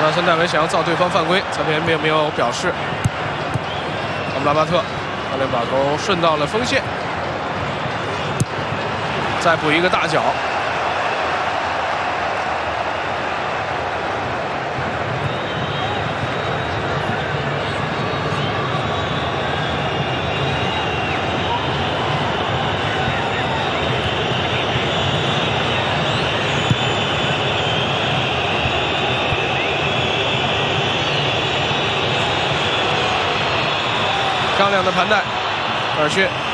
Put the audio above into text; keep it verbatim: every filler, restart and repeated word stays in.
纳森戴维想要造对方犯规，这边并没有表示。阿姆拉巴特，教练把球顺到了锋线，再补一个大脚。 漂亮的盘带，尔逊